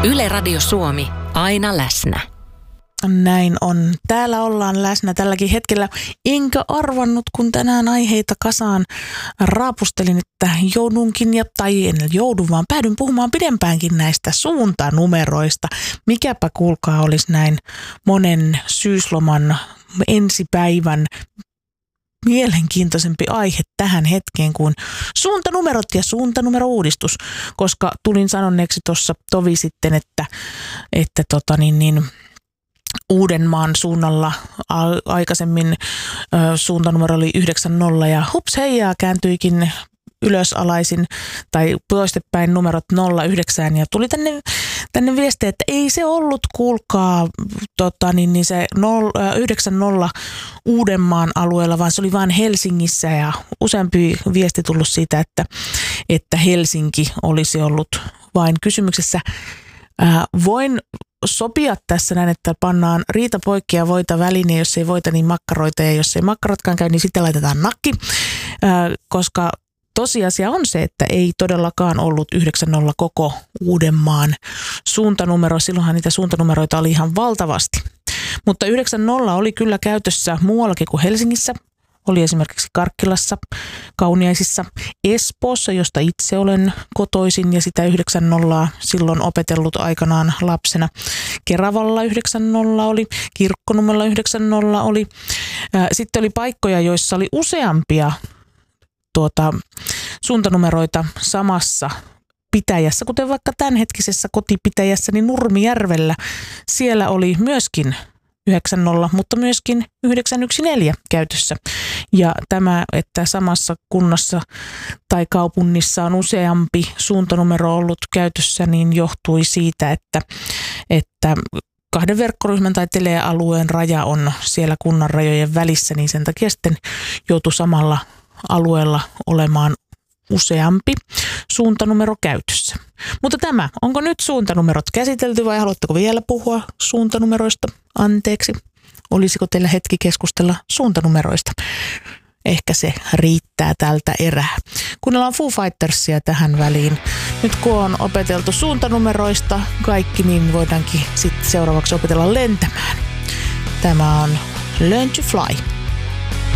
Yle Radio Suomi, aina läsnä. Näin on. Täällä ollaan läsnä tälläkin hetkellä. Enkä arvannut, kun tänään aiheita kasaan raapustelin, että päädyn puhumaan pidempäänkin näistä suuntanumeroista. Mikäpä kuulkaa olisi näin monen syysloman ensipäivän mielenkiintoisempi aihe tähän hetkeen kuin suuntanumerot ja suuntanumerouudistus, koska tulin sanoneeksi tuossa tovi sitten, että Uudenmaan suunnalla aikaisemmin suuntanumero oli 90 ja hups heijaa kääntyikin ylösalaisin tai toistepäin numerot 09 ja tuli tänne viesti, että ei se ollut kuulkaa se 90 Uudenmaan alueella, vaan se oli vain Helsingissä ja useampi viesti tullut siitä, että Helsinki olisi ollut vain kysymyksessä. Voin sopia tässä näin, että pannaan riita poikki ja voita väliin, ja jos ei voita, niin makkaroita, ja jos ei makkarotkaan käy, niin sitten laitetaan nakki, koska tosiasia on se, että ei todellakaan ollut 90 koko Uudenmaan suuntanumero, silloinhan niitä suuntanumeroita oli ihan valtavasti, mutta 90 oli kyllä käytössä muuallakin kuin Helsingissä. Oli esimerkiksi Karkkilassa, Kauniaisissa, Espoossa, josta itse olen kotoisin ja sitä 90 silloin opetellut aikanaan lapsena. Keravalla 90 oli, Kirkkonummella 90 oli. Sitten oli paikkoja, joissa oli useampia suuntanumeroita samassa pitäjässä, kuten vaikka tämänhetkisessä kotipitäjässä, niin Nurmijärvellä. Siellä oli myöskin 90, mutta myöskin 914 käytössä. Ja tämä, että samassa kunnassa tai kaupungissa on useampi suuntanumero ollut käytössä, niin johtui siitä, että kahden verkkoryhmän tai telealueen raja on siellä kunnan rajojen välissä, niin sen takia sitten joutui samalla alueella olemaan useampi suuntanumero käytössä. Mutta onko nyt suuntanumerot käsitelty vai haluatteko vielä puhua suuntanumeroista? Anteeksi, olisiko teillä hetki keskustella suuntanumeroista? Ehkä se riittää tältä erää. Kuunnellaan Foo Fightersia tähän väliin. Nyt kun on opeteltu suuntanumeroista kaikki, niin voidaankin sitten seuraavaksi opetella lentämään. Tämä on Learn to Fly.